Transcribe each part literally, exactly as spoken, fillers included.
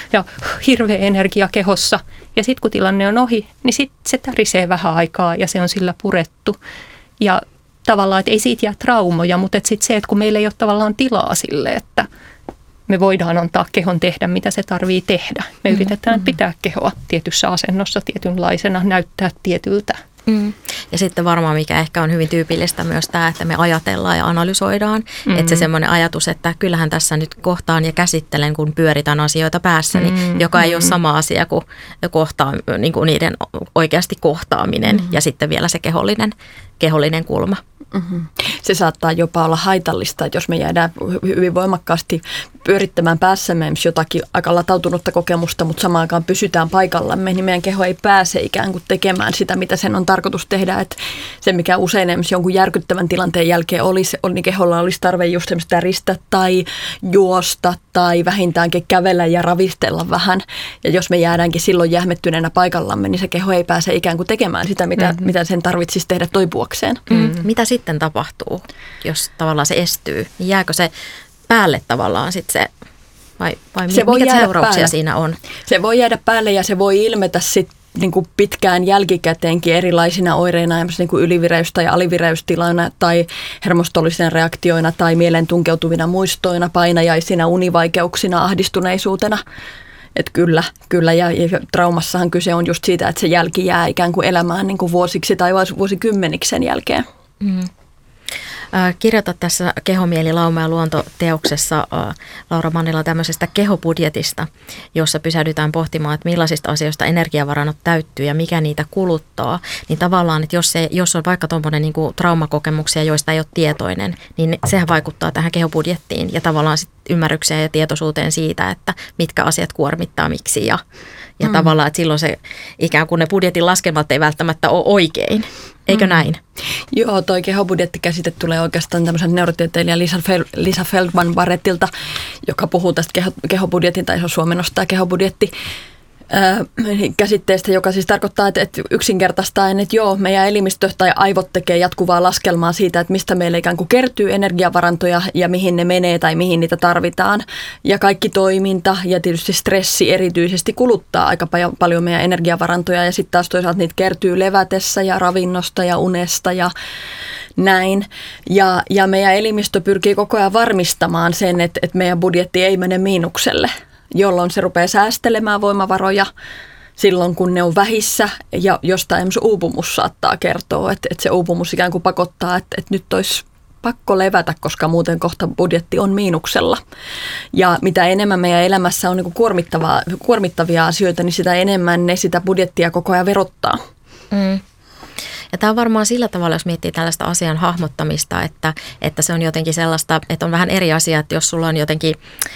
ja hirveä energia kehossa. Ja sitten kun tilanne on ohi, niin sitten se tärisee vähän aikaa ja se on sillä purettu. Ja tavallaan, että ei siitä jää traumoja, mutta sitten se, että kun meillä ei ole tavallaan tilaa sille, että me voidaan antaa kehon tehdä, mitä se tarvii tehdä. Me mm-hmm. yritetään pitää kehoa tietyssä asennossa, tietynlaisena, näyttää tietyltä. Mm. Ja sitten varmaan, mikä ehkä on hyvin tyypillistä myös tämä, että me ajatellaan ja analysoidaan. Mm. Että se semmoinen ajatus, että kyllähän tässä nyt kohtaan ja käsittelen, kun pyöritän asioita päässäni, mm. joka ei mm. ole sama asia kuin, kohtaa, niin kuin niiden oikeasti kohtaaminen mm. ja sitten vielä se kehollinen, kehollinen kulma. Mm-hmm. Se saattaa jopa olla haitallista, että jos me jäädään hyvin voimakkaasti pyörittämään päässämme jotakin aika latautunutta kokemusta, mutta samaan aikaan pysytään paikallamme, niin meidän keho ei pääse ikään kuin tekemään sitä, mitä sen on tarkoitus tehdä. Että se, mikä usein esimerkiksi jonkun järkyttävän tilanteen jälkeen olisi, niin keholla olisi tarve just semmoista ristä tai juosta tai vähintäänkin kävellä ja ravistella vähän. Ja jos me jäädäänkin silloin jähmettyneenä paikallamme, niin se keho ei pääse ikään kuin tekemään sitä, mitä, mm-hmm. mitä sen tarvitsisi tehdä toipuakseen. Mm. Mitä sitten tapahtuu, jos tavallaan se estyy? Jääkö se päälle tavallaan sitten se, vai, vai se mikä seurauksia päälle. Siinä on? Se voi jäädä päälle ja se voi ilmetä sitten niin kuin pitkään jälkikäteenkin erilaisina oireina, niin kuin ylivireys- tai alivireystilana tai hermostollisina reaktioina tai mieleen tunkeutuvina muistoina, painajaisina, univaikeuksina, ahdistuneisuutena. Että kyllä, kyllä ja, ja traumassahan kyse on just siitä, että se jälki jää ikään kuin elämään niin kuin vuosiksi tai vuosikymmeniksi sen jälkeen. Mm. Kirjoitat tässä Kehomieli, lauma ja luonto -teoksessa Laura Mannila tämmöisestä kehobudjetista, jossa pysähdytään pohtimaan, että millaisista asioista energiavarannot täyttyy ja mikä niitä kuluttaa. Niin tavallaan, että jos, se, jos on vaikka tuommoinen niin kuin traumakokemuksia, joista ei ole tietoinen, niin sehän vaikuttaa tähän kehobudjettiin ja tavallaan sit ymmärrykseen ja tietoisuuteen siitä, että mitkä asiat kuormittaa miksi ja Ja mm. tavallaan, että silloin se ikään kuin ne budjetin laskelmat ei välttämättä ole oikein. Eikö mm. näin? Joo, toi kehobudjettikäsite tulee oikeastaan tämmöisen neurotieteilijä Lisa, Fel- Lisa Feldman Barrettilta, joka puhuu tästä keho- kehobudjetin tai suomennostaa kehobudjetti. Käsitteestä, joka siis tarkoittaa, että, että yksinkertaistaan, että joo, meidän elimistö tai aivot tekee jatkuvaa laskelmaa siitä, että mistä meille ikään kuin kertyy energiavarantoja ja mihin ne menee tai mihin niitä tarvitaan. Ja kaikki toiminta ja tietysti stressi erityisesti kuluttaa aika paljon meidän energiavarantoja ja sitten taas toisaalta niitä kertyy levätessä ja ravinnosta ja unesta ja näin. Ja, ja meidän elimistö pyrkii koko ajan varmistamaan sen, että, että meidän budjetti ei mene miinukselle, jolloin se rupeaa säästelemään voimavaroja silloin, kun ne on vähissä ja jostain esimerkiksi uupumus saattaa kertoa, että, että se uupumus ikään kuin pakottaa, että, että nyt olisi pakko levätä, koska muuten kohta budjetti on miinuksella. Ja mitä enemmän meidän elämässä on niin kuin kuormittavaa, kuormittavia asioita, niin sitä enemmän ne sitä budjettia koko ajan verottaa. Mm. Ja tämä on varmaan sillä tavalla, jos miettii tällaista asian hahmottamista, että, että se on jotenkin sellaista, että on vähän eri asia, että jos sulla on jotenkin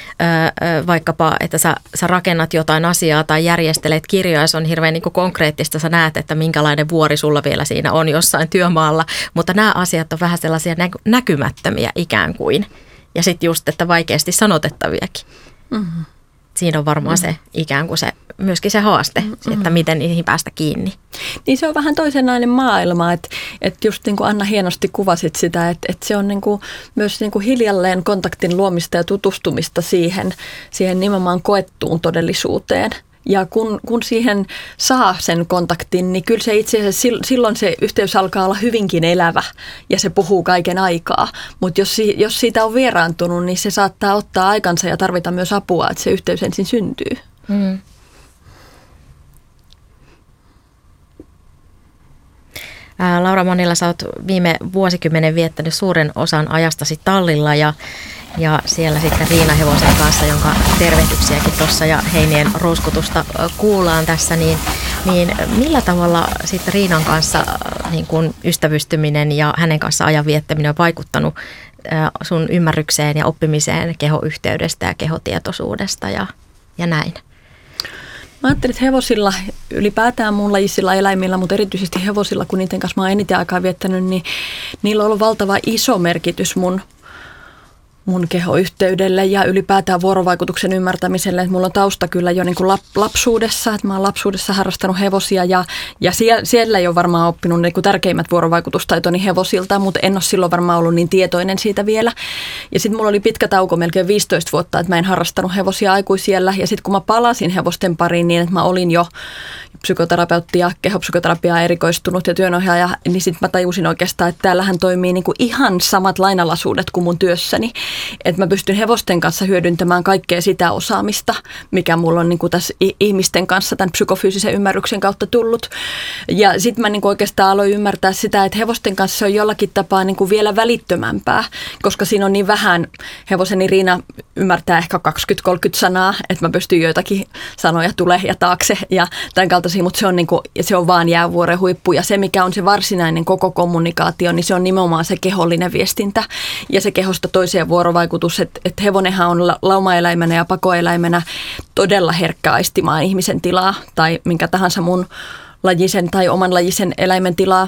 ö, vaikkapa, että sä, sä rakennat jotain asiaa tai järjestelet kirjoja, se on hirveän niin kuin konkreettista, sä näet, että minkälainen vuori sulla vielä siinä on jossain työmaalla, mutta nämä asiat on vähän sellaisia nä- näkymättömiä ikään kuin ja sitten just, että vaikeasti sanotettaviakin. Mm-hmm. Siinä on varmaan mm-hmm. se ikään kuin se, myöskin se haaste, mm-hmm. että miten niihin päästä kiinni. Niin se on vähän toisenlainen maailma, että, että just niin kuin Anna hienosti kuvasit sitä, että, että se on niin kuin myös niin kuin hiljalleen kontaktin luomista ja tutustumista siihen, siihen nimenomaan koettuun todellisuuteen. Ja kun, kun siihen saa sen kontaktin, niin kyllä se itse asiassa silloin se yhteys alkaa olla hyvinkin elävä ja se puhuu kaiken aikaa. Mutta jos, jos siitä on vieraantunut, niin se saattaa ottaa aikansa ja tarvita myös apua, että se yhteys ensin syntyy. Mm. Laura Mannila, sä oot viime vuosikymmenen viettänyt suuren osan ajastasi tallilla ja, ja siellä sitten Riina Hevosen kanssa, jonka tervehdyksiäkin tuossa ja heinien rouskutusta kuullaan tässä, niin, niin millä tavalla sitten Riinan kanssa niin kun ystävystyminen ja hänen kanssa ajan viettäminen on vaikuttanut sun ymmärrykseen ja oppimiseen kehoyhteydestä ja kehotietoisuudesta ja, ja näin? Mä ajattelin, että hevosilla, ylipäätään muun lajisilla eläimillä, mutta erityisesti hevosilla, kun niiden kanssa mä oon eniten aikaa viettänyt, niin niillä on ollut valtava iso merkitys mun mun kehoyhteydelle ja ylipäätään vuorovaikutuksen ymmärtämiselle. Että mulla on tausta kyllä jo niin kuin lap, lapsuudessa, että mä oon lapsuudessa harrastanut hevosia ja, ja siellä, siellä ei ole varmaan oppinut niin kuin tärkeimmät vuorovaikutustaitoni hevosilta, mutta en ole silloin varmaan ollut niin tietoinen siitä vielä. Ja sitten mulla oli pitkä tauko, melkein viisitoista vuotta, että mä en harrastanut hevosia aikuisiellä. Ja sitten kun mä palasin hevosten pariin niin, että mä olin jo psykoterapeutti ja kehopsykoterapiaa erikoistunut ja työnohjaaja, niin sitten mä tajusin oikeastaan, että täällähän toimii niin kuin ihan samat lainalaisuudet kuin mun työssäni. Että mä pystyn hevosten kanssa hyödyntämään kaikkea sitä osaamista, mikä mulla on niin kuin tässä ihmisten kanssa tämän psykofyysisen ymmärryksen kautta tullut. Ja sitten mä niin kuin oikeastaan aloin ymmärtää sitä, että hevosten kanssa se on jollakin tapaa niin kuin vielä välittömämpää, koska siinä on niin vähän. Hevoseni Riina ymmärtää ehkä kaksikymmentä kolmekymmentä sanaa, että mä pystyn joitakin sanoja tule ja taakse ja tämän kaltaisia, mutta se on, niin kuin, se on vaan jäävuoren huippu. Ja se, mikä on se varsinainen koko kommunikaatio, niin se on nimenomaan se kehollinen viestintä ja se kehosta toiseen vuorovaikutus. Että et hevonenhan on laumaeläimenä ja pakoeläimenä todella herkkä aistimaan ihmisen tilaa tai minkä tahansa mun lajisen tai oman lajisen eläimen tilaa.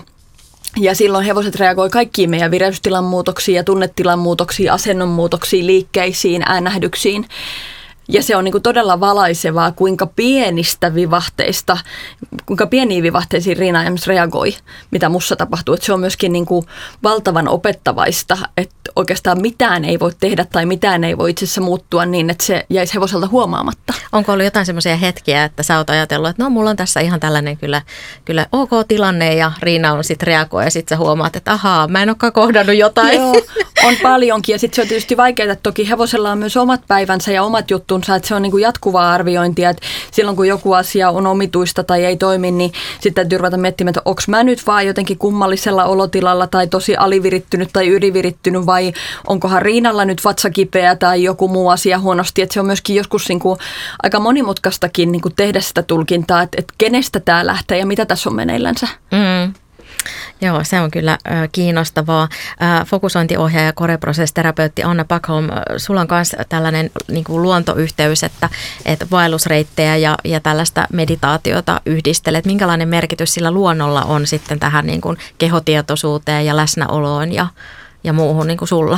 Ja silloin hevoset reagoi kaikkiin meidän vireystilan muutoksiin ja tunnetilan muutoksiin, asennon muutoksiin, liikkeisiin, äänähdyksiin. Ja se on niin kuin todella valaisevaa, kuinka pienistä vivahteista, kuinka pieniin vivahteisiin Riina esimerkiksi reagoi, mitä mussa tapahtuu. Että se on myöskin niin kuin valtavan opettavaista, että oikeastaan mitään ei voi tehdä tai mitään ei voi itse asiassa muuttua niin, että se jäisi hevoselta huomaamatta. Onko ollut jotain semmoisia hetkiä, että sä oot ajatellut, että no mulla on tässä ihan tällainen kyllä, kyllä ok tilanne ja Riina on sitten reagoi ja sitten sä huomaat, että ahaa, mä en olekaan kohdannut jotain. Joo, on paljonkin ja sitten se on tietysti vaikeaa, että toki hevosella on myös omat päivänsä ja omat juttunsa, että se on niin kuin jatkuvaa arviointia, että silloin kun joku asia on omituista tai ei toimi, niin sitten täytyy ruveta miettimään, että onko mä nyt vaan jotenkin kummallisella olotilalla tai tosi alivirittynyt tai ylivirittynyt vai onkohan Riinalla nyt vatsa kipeä tai joku muu asia huonosti, että se on myöskin joskus niin kuin aika monimutkaistakin niin kuin tehdä sitä tulkintaa, että, että kenestä tämä lähtee ja mitä tässä on meneillänsä. Mm. Joo, se on kyllä ö, kiinnostavaa. Ö, fokusointiohjaaja ja koreprosessterapeutti Anna Backholm, sulla on myös tällainen niin kuin luontoyhteys, että, että vaellusreittejä ja, ja tällaista meditaatiota yhdistelet. Minkälainen merkitys sillä luonnolla on sitten tähän niin kuin kehotietoisuuteen ja läsnäoloon ja, ja muuhun niin kuin sulla?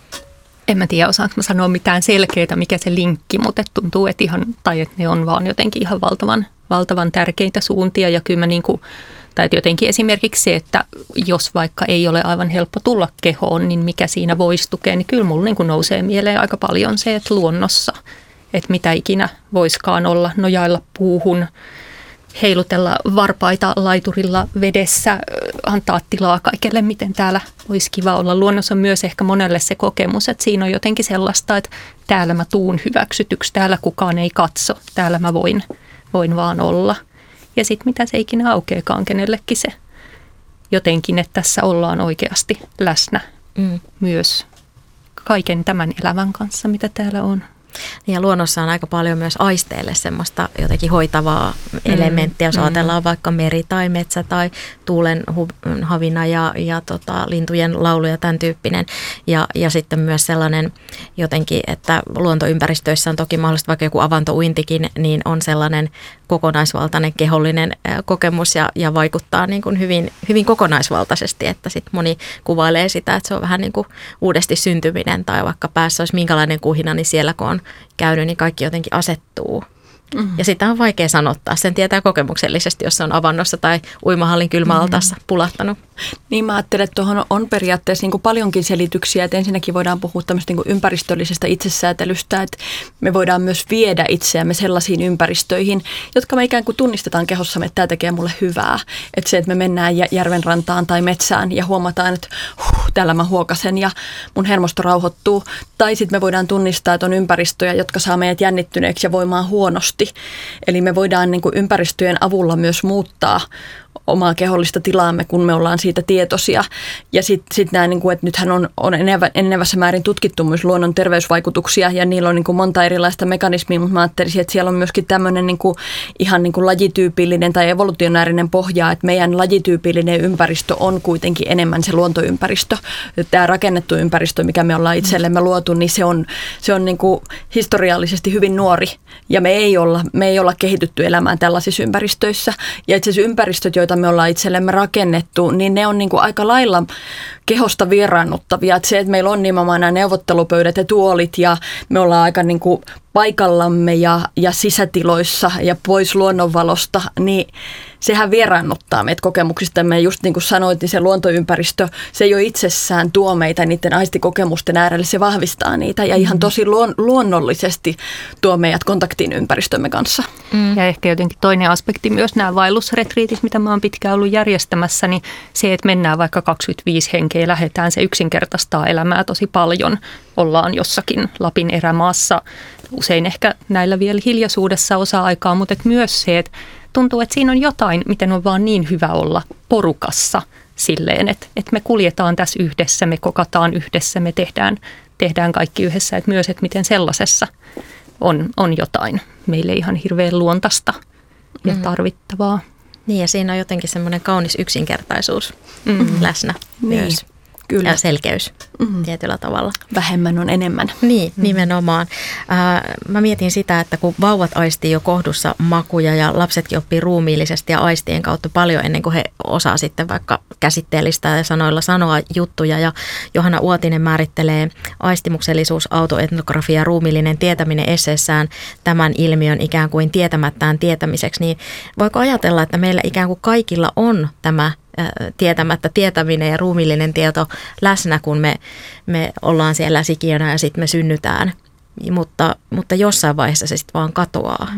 En mä tiedä, osaanko mä sanoa mitään selkeää, mikä se linkki, mutta tuntuu, että, ihan, tai että ne on vaan jotenkin ihan valtavan, valtavan tärkeitä suuntia ja kyllä mä niin kuin tai jotenkin esimerkiksi se, että jos vaikka ei ole aivan helppo tulla kehoon, niin mikä siinä voisi tukea, niin kyllä mulla niin kuin nousee mieleen aika paljon se, että luonnossa, että mitä ikinä voiskaan olla, nojailla puuhun, heilutella varpaita laiturilla vedessä, antaa tilaa kaikelle, miten täällä olisi kiva olla. Luonnossa on myös ehkä monelle se kokemus, että siinä on jotenkin sellaista, että täällä mä tuun hyväksytyksi, täällä kukaan ei katso, täällä mä voin, voin vaan olla. Ja sitten mitä se ikinä aukeakaan kenellekin se jotenkin, että tässä ollaan oikeasti läsnä mm. myös kaiken tämän elämän kanssa, mitä täällä on. Ja luonnossa on aika paljon myös aisteille semmoista jotenkin hoitavaa elementtiä, jos mm. ajatellaan vaikka meri tai metsä tai tuulen hu- havina ja, ja tota, lintujen laulu ja tämän tyyppinen. Ja, ja sitten myös sellainen jotenkin, että luontoympäristöissä on toki mahdollista vaikka joku avantouintikin, niin on sellainen kokonaisvaltainen kehollinen kokemus ja, ja vaikuttaa niin kuin hyvin, hyvin kokonaisvaltaisesti, että sitten moni kuvailee sitä, että se on vähän niin kuin uudesti syntyminen tai vaikka päässä olisi minkälainen kuhina, niin siellä kun on käynyt, niin kaikki jotenkin asettuu. Mm-hmm. Ja sitä on vaikea sanottaa. Sen tietää kokemuksellisesti, jos se on avannossa tai uimahallin kylmäaltaassa mm-hmm. pulahtanut. Niin mä ajattelen, että tuohon on periaatteessa niin kuin paljonkin selityksiä. Että ensinnäkin voidaan puhua tämmöistä niin kuin ympäristöllisestä itsesäätelystä, että me voidaan myös viedä itseämme sellaisiin ympäristöihin, jotka me ikään kuin tunnistetaan kehossamme, että tämä tekee mulle hyvää. Että se, että me mennään järven rantaan tai metsään ja huomataan, että huh, täällä mä huokasen ja mun hermosto rauhoittuu. Tai sitten me voidaan tunnistaa, että on ympäristöjä, jotka saa meidät jännittyneeksi ja voimaan huonosti. Eli me voidaan niin kuin ympäristöjen avulla myös muuttaa omaa kehollista tilaamme, kun me ollaan siitä tietoisia. Ja sitten sit nämä, niin kuin, että nythän on, on enenevässä määrin tutkittu myös luonnon terveysvaikutuksia ja niillä on niin kuin monta erilaista mekanismia, mutta mä ajattelisin, että siellä on myöskin tämmöinen niin kuin, ihan niin kuin lajityypillinen tai evolutionäärinen pohja, että meidän lajityypillinen ympäristö on kuitenkin enemmän se luontoympäristö. Tämä rakennettu ympäristö, mikä me ollaan itsellemme luotu, niin se on, se on niin kuin historiallisesti hyvin nuori ja me ei olla olla, me ei olla kehitytty elämään tällaisissa ympäristöissä. Ja itse asiassa ympäristöt, joita me ollaan itsellemme rakennettu, niin ne on niin kuin aika lailla kehosta vieraannuttavia. Että se, että meillä on nimenomaan nämä neuvottelupöydät ja tuolit ja me ollaan aika niin kuin paikallamme ja, ja sisätiloissa ja pois luonnonvalosta, niin sehän vieraannuttaa meitä kokemuksistamme. Just niin kuin sanoit, niin se luontoympäristö, se ei ole itsessään tuo meitä niiden aistikokemusten äärelle, se vahvistaa niitä ja ihan tosi luon, luonnollisesti tuo meidät kontaktiin ympäristömme kanssa. Mm. Ja ehkä jotenkin toinen aspekti myös nämä vaellusretriitit, mitä mä oon pitkään ollut järjestämässä, niin se, että mennään vaikka kaksikymmentäviisi henkeä, lähdetään, se yksinkertaistaa elämää tosi paljon. Ollaan jossakin Lapin erämaassa, usein ehkä näillä vielä hiljaisuudessa osa-aikaa, mutta et myös se, että tuntuu, että siinä on jotain, miten on vaan niin hyvä olla porukassa silleen, että, että me kuljetaan tässä yhdessä, me kokataan yhdessä, me tehdään, tehdään kaikki yhdessä, että myös, että miten sellaisessa on, on jotain meille ihan hirveän luontaista ja tarvittavaa. Niin ja siinä on jotenkin semmoinen kaunis yksinkertaisuus Mm. läsnä Niin. myös. Kyllä. Ja selkeys Mm. tietyllä tavalla. Vähemmän on enemmän. Niin, nimenomaan. Äh, mä mietin sitä, että kun vauvat aistii jo kohdussa makuja ja lapsetkin oppii ruumiillisesti ja aistien kautta paljon ennen kuin he osaa sitten vaikka käsitteellistä ja sanoilla sanoa juttuja. Ja Johanna Uotinen määrittelee aistimuksellisuus, autoetnografia ja ruumiillinen tietäminen esseessään tämän ilmiön ikään kuin tietämättään tietämiseksi. Niin voiko ajatella, että meillä ikään kuin kaikilla on tämä tietämättä tietäminen ja ruumiillinen tieto läsnä, kun me, me ollaan siellä sikiönä ja sitten me synnytään, mutta, mutta jossain vaiheessa se sitten vaan katoaa.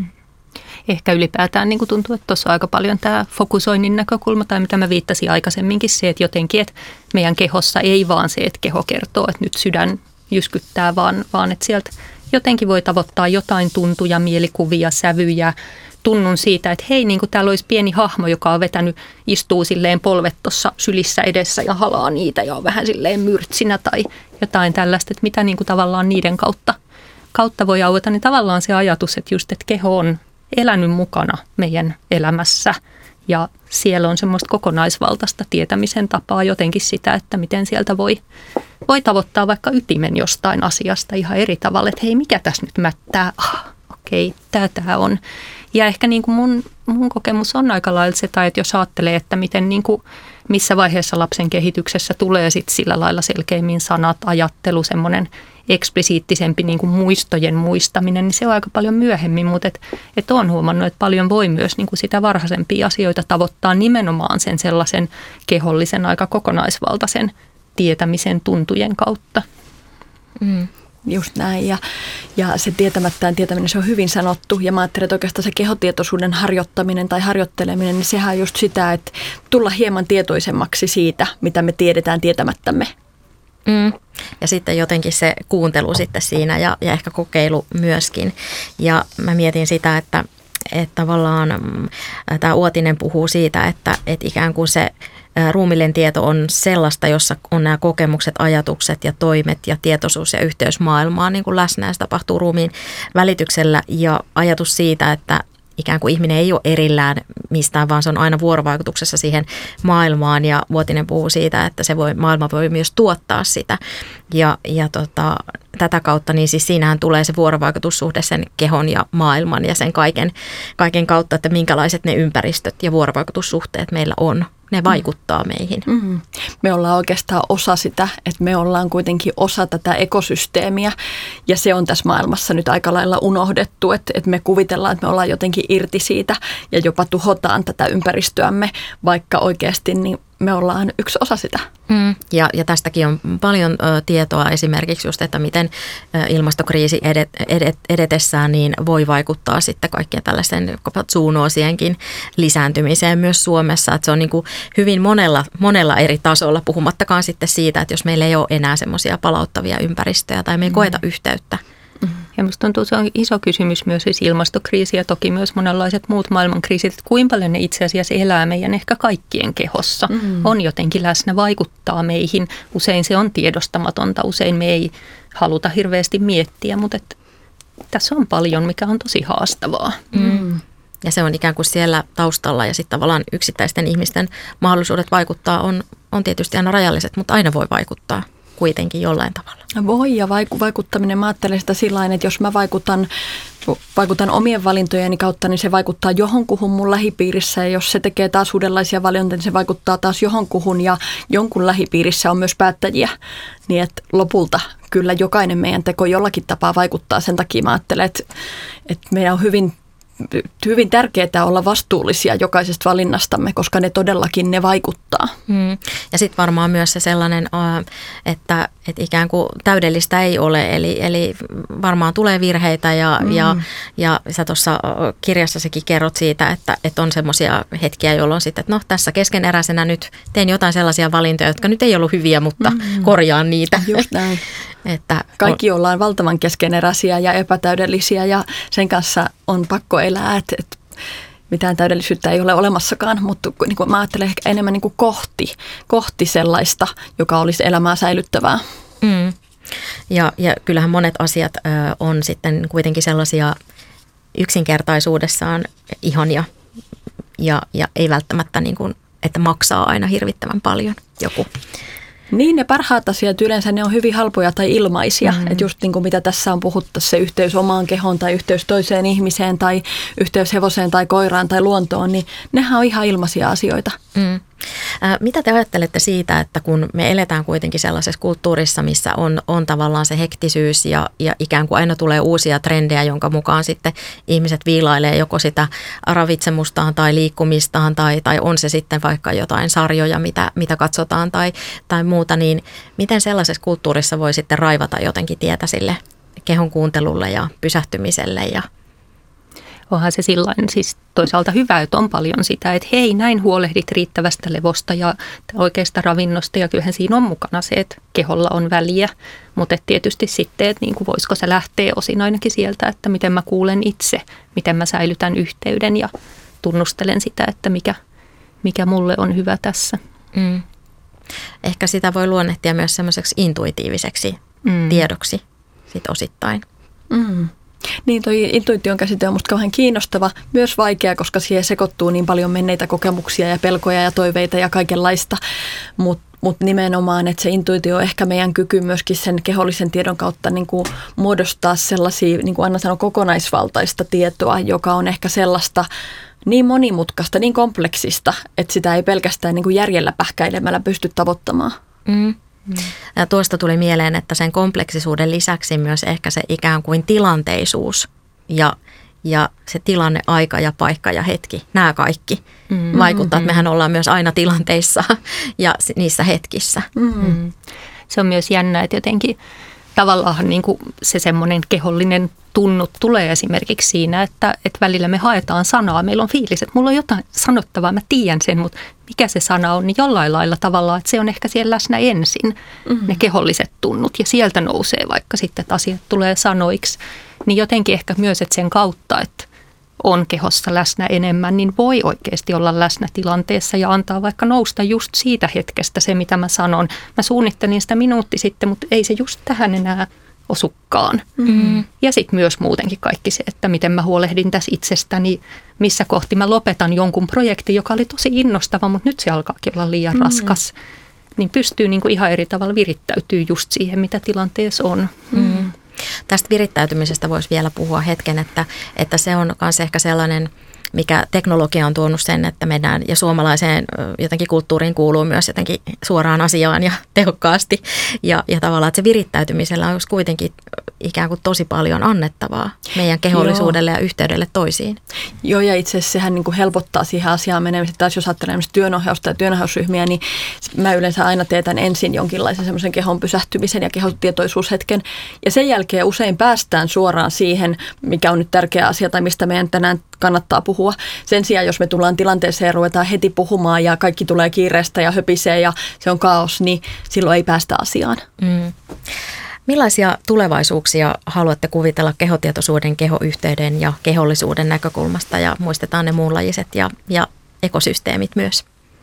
Ehkä ylipäätään niin kuin tuntuu, että tuossa on aika paljon tämä fokusoinnin näkökulma, tai mitä mä viittasin aikaisemminkin, se, että jotenkin, että meidän kehossa ei vaan se, että keho kertoo, että nyt sydän jyskyttää, vaan, vaan että sieltä jotenkin voi tavoittaa jotain tuntuja, mielikuvia, sävyjä, tunnun siitä, että hei, niin kuin täällä olisi pieni hahmo, joka on vetänyt, istuu silleen polvet tuossa sylissä edessä ja halaa niitä ja on vähän silleen myrtsinä tai jotain tällaista, että mitä niin kuin tavallaan niiden kautta, kautta voi aueta, niin tavallaan se ajatus, että just, että keho on elänyt mukana meidän elämässä ja siellä on semmoista kokonaisvaltaista tietämisen tapaa jotenkin sitä, että miten sieltä voi, voi tavoittaa vaikka ytimen jostain asiasta ihan eri tavalla, että hei, mikä tässä nyt mättää, ah, okei, tämä tämä on. Ja ehkä niin kuin mun, mun kokemus on aika lailla se, tai että jos ajattelee, että miten niin kuin, missä vaiheessa lapsen kehityksessä tulee sit sillä lailla selkeimmin sanat, ajattelu, semmoinen eksplisiittisempi niin kuin muistojen muistaminen, niin se on aika paljon myöhemmin, mutta et, et olen huomannut, että paljon voi myös niin kuin sitä varhaisempia asioita tavoittaa nimenomaan sen sellaisen kehollisen aika kokonaisvaltaisen tietämisen tuntujen kautta. Mm. Just näin. Ja, ja se tietämättään tietäminen, se on hyvin sanottu. Ja mä ajattelen, että oikeastaan se kehotietoisuuden harjoittaminen tai harjoitteleminen, niin sehän on just sitä, että tulla hieman tietoisemmaksi siitä, mitä me tiedetään tietämättämme. Mm. Ja sitten jotenkin se kuuntelu sitten siinä ja, ja ehkä kokeilu myöskin. Ja mä mietin sitä, että, että tavallaan tämä Uotinen puhuu siitä, että, että ikään kuin se ruumiillinen tieto on sellaista, jossa on nämä kokemukset, ajatukset ja toimet ja tietoisuus ja yhteys maailmaan niin kuin läsnä. Ja se tapahtuu ruumiin välityksellä ja ajatus siitä, että ikään kuin ihminen ei ole erillään mistään, vaan se on aina vuorovaikutuksessa siihen maailmaan. Ja Vuotinen puhuu siitä, että se voi, maailma voi myös tuottaa sitä. Ja, ja tota, tätä kautta, niin siis siinähän tulee se vuorovaikutussuhde sen kehon ja maailman ja sen kaiken, kaiken kautta, että minkälaiset ne ympäristöt ja vuorovaikutussuhteet meillä on. Ne vaikuttaa meihin. Mm-hmm. Me ollaan oikeastaan osa sitä, että me ollaan kuitenkin osa tätä ekosysteemiä ja se on tässä maailmassa nyt aika lailla unohdettu, että, että me kuvitellaan, että me ollaan jotenkin irti siitä ja jopa tuhotaan tätä ympäristöämme, vaikka oikeasti niin me ollaan yksi osa sitä. Mm. Ja, ja tästäkin on paljon ö, tietoa esimerkiksi just, että miten ö, ilmastokriisi edet, edet, edetessään niin voi vaikuttaa sitten kaikkien tällaisten zoonoosienkin lisääntymiseen myös Suomessa. Että se on niin kuin hyvin monella, monella eri tasolla, puhumattakaan sitten siitä, että jos meillä ei ole enää semmoisia palauttavia ympäristöjä tai me ei mm. koeta yhteyttä. Ja minusta tuntuu, se on iso kysymys myös siis ilmastokriisi ja toki myös monenlaiset muut maailmankriisit, että kuinka paljon ne itse asiassa elää meidän ehkä kaikkien kehossa. Mm. On jotenkin läsnä, vaikuttaa meihin. Usein se on tiedostamatonta, usein me ei haluta hirveästi miettiä, mutta että tässä on paljon, mikä on tosi haastavaa. Mm. Ja se on ikään kuin siellä taustalla ja sitten tavallaan yksittäisten ihmisten mahdollisuudet vaikuttaa on, on tietysti aina rajalliset, mutta aina voi vaikuttaa. kuitenkin jollain tavalla. Voi, ja vaikuttaminen, mä ajattelen sitä sillain, että jos mä vaikutan, vaikutan omien valintojeni kautta, niin se vaikuttaa johonkuhun mun lähipiirissä, ja jos se tekee taas uudenlaisia valintoja, niin se vaikuttaa taas johonkuhun, ja jonkun lähipiirissä on myös päättäjiä, niin että lopulta kyllä jokainen meidän teko jollakin tapaa vaikuttaa. Sen takia mä ajattelen, että, että meidän on hyvin hyvin tärkeää olla vastuullisia jokaisesta valinnastamme, koska ne todellakin ne vaikuttaa. Mm. Ja sitten varmaan myös se sellainen, että, että ikään kuin täydellistä ei ole, eli, eli varmaan tulee virheitä ja, mm. ja, ja sä tuossa kirjassakin kerrot siitä, että, että on semmoisia hetkiä, jolloin sitten, että no tässä keskeneräisenä nyt tein jotain sellaisia valintoja, jotka nyt ei ollut hyviä, mutta mm. korjaan niitä. Just näin. Että kaikki ollaan valtavan keskeneräisiä ja epätäydellisiä ja sen kanssa on pakko elää, että, että mitään täydellisyyttä ei ole olemassakaan, mutta niin kuin mä ajattelen ehkä enemmän niin kuin kohti, kohti sellaista, joka olisi elämää säilyttävää. Mm. Ja, ja kyllähän monet asiat ö, on sitten kuitenkin sellaisia yksinkertaisuudessaan ihania ja, ja ei välttämättä niin kuin, että maksaa aina hirvittävän paljon joku. Niin, ne parhaat asiat yleensä ne on hyvin halpoja tai ilmaisia. Mm. Että just niin kuin mitä tässä on puhuttu, se yhteys omaan kehoon tai yhteys toiseen ihmiseen tai yhteys hevoseen tai koiraan tai luontoon, niin nehän on ihan ilmaisia asioita. Mm. Mitä te ajattelette siitä, että kun me eletään kuitenkin sellaisessa kulttuurissa, missä on, on tavallaan se hektisyys ja, ja ikään kuin aina tulee uusia trendejä, jonka mukaan sitten ihmiset viilailee joko sitä ravitsemustaan tai liikkumistaan tai, tai on se sitten vaikka jotain sarjoja, mitä, mitä katsotaan tai, tai muuta, niin miten sellaisessa kulttuurissa voi sitten raivata jotenkin tietä sille kehon kuuntelulle ja pysähtymiselle ja onhan se sillain siis toisaalta hyvä, että on paljon sitä, että hei, näin huolehdit riittävästä levosta ja oikeasta ravinnosta ja kyllähän siinä on mukana se, että keholla on väliä, mutta tietysti sitten, että niin kuin voisiko se lähteä osin ainakin sieltä, että miten mä kuulen itse, miten mä säilytän yhteyden ja tunnustelen sitä, että mikä, mikä mulle on hyvä tässä. Mm. Ehkä sitä voi luonnehtia myös semmoiseksi intuitiiviseksi mm. tiedoksi sit osittain. Mm. Niin, toi intuition käsite on musta kauhean kiinnostava, myös vaikea, koska siihen sekoittuu niin paljon menneitä kokemuksia ja pelkoja ja toiveita ja kaikenlaista, mutta mut nimenomaan, että se intuitio on ehkä meidän kyky myöskin sen kehollisen tiedon kautta niin kuin muodostaa sellaisia, niin kuin Anna sanoi, kokonaisvaltaista tietoa, joka on ehkä sellaista niin monimutkaista, niin kompleksista, että sitä ei pelkästään niin kuin järjellä pähkäilemällä pysty tavoittamaan. Mm. Ja tuosta tuli mieleen, että sen kompleksisuuden lisäksi myös ehkä se ikään kuin tilanteisuus ja, ja se tilanne, aika ja paikka ja hetki, nämä kaikki mm. vaikuttaa, että mehän ollaan myös aina tilanteissa ja niissä hetkissä. Mm. Se on myös jännä, että jotenkin tavallaan niin kuin se semmoinen kehollinen tunnut tulee esimerkiksi siinä, että, että välillä me haetaan sanaa. Meillä on fiilis, että mulla on jotain sanottavaa, mä tiedän sen, mutta mikä se sana on, niin jollain lailla tavallaan, että se on ehkä siellä läsnä ensin, mm-hmm. ne keholliset tunnut. Ja sieltä nousee vaikka sitten, että asiat tulee sanoiksi. Niin jotenkin ehkä myös, että sen kautta, että on kehossa läsnä enemmän, niin voi oikeasti olla läsnä tilanteessa ja antaa vaikka nousta just siitä hetkestä se, mitä mä sanon. Mä suunnittelin sitä minuutti sitten, mutta ei se just tähän enää osukkaan. Mm-hmm. Ja sitten myös muutenkin kaikki se, että miten mä huolehdin tässä itsestäni, missä kohti mä lopetan jonkun projektin, joka oli tosi innostava, mutta nyt se alkaakin olla liian mm-hmm. raskas. Niin pystyy niinku ihan eri tavalla virittäytyy just siihen, mitä tilanteessa on. Mm-hmm. Tästä virittäytymisestä voisi vielä puhua hetken, että, että se on myös ehkä sellainen, mikä teknologia on tuonut sen, että meidän ja suomalaiseen jotenkin kulttuuriin kuuluu myös jotenkin suoraan asiaan ja tehokkaasti. Ja, ja tavallaan, että se virittäytymisellä on just kuitenkin ikään kuin tosi paljon annettavaa meidän kehollisuudelle Joo. ja yhteydelle toisiin. Joo, ja itse asiassa sehän niin kuin helpottaa siihen asiaan menemistä. Taas jos ajattelee työnohjausta ja työnohjausryhmiä, niin mä yleensä aina teetän ensin jonkinlaisen semmoisen kehon pysähtymisen ja kehotietoisuushetken. Ja sen jälkeen usein päästään suoraan siihen, mikä on nyt tärkeä asia tai mistä meidän tänään kannattaa puhua. Sen sijaan, jos me tullaan tilanteeseen ja ruvetaan heti puhumaan ja kaikki tulee kiireestä ja höpisee ja se on kaos, niin silloin ei päästä asiaan. Mm. Millaisia tulevaisuuksia haluatte kuvitella kehotietoisuuden, kehoyhteyden ja kehollisuuden näkökulmasta ja muistetaan ne muunlajiset ja, ja ekosysteemit myös?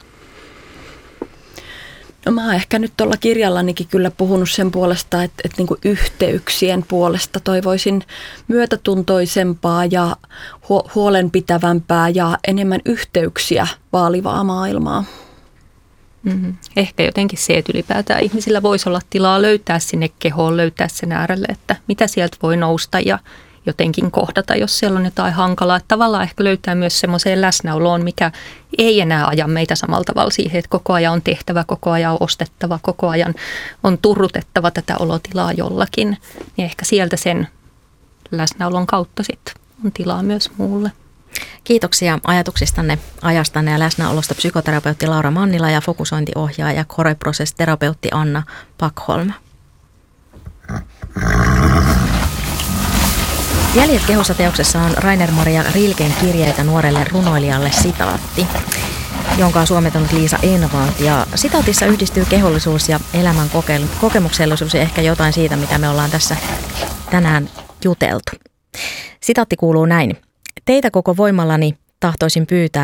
No mä oon ehkä nyt tuolla kirjallanikin kyllä puhunut sen puolesta, että, että niin kuin yhteyksien puolesta toivoisin myötätuntoisempaa ja huolenpitävämpää ja enemmän yhteyksiä vaalivaa maailmaa. Mm-hmm. Ehkä jotenkin se, että ylipäätään ihmisillä voisi olla tilaa löytää sinne kehoon, löytää sen äärelle, että mitä sieltä voi nousta ja jotenkin kohdata, jos siellä on jotain hankalaa. Että tavallaan ehkä löytää myös semmoiseen läsnäoloon, mikä ei enää aja meitä samalla tavalla siihen, että koko ajan on tehtävä, koko ajan on ostettava, koko ajan on turrutettava tätä olotilaa jollakin. Niin ehkä sieltä sen läsnäolon kautta sitten on tilaa myös muulle. Kiitoksia ajatuksistanne, ajastanne ja läsnäolosta psykoterapeutti Laura Mannila ja fokusointiohjaaja Coreprocess-terapeutti Anna Pakholm. Jäljet kehossa -teoksessa on Rainer Maria Rilken kirjeitä nuorelle runoilijalle sitaatti, jonka on suomentanut Liisa Envalt. Ja sitaatissa yhdistyy kehollisuus ja elämän kokemuksellisuus ja ehkä jotain siitä, mitä me ollaan tässä tänään juteltu. Sitaatti kuuluu näin. Teitä koko voimallani tahtoisin pyytää,